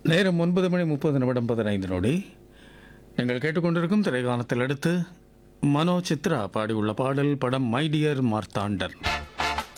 நேரம் 9:30 நீங்கள் கேட்டுக்கொண்டிருக்கும் திரைக்காணத்தில் அடுத்து மனோ சித்ரா பாடியுள்ள பாடல். படம் மை டியர் மார்த்தாண்டன்.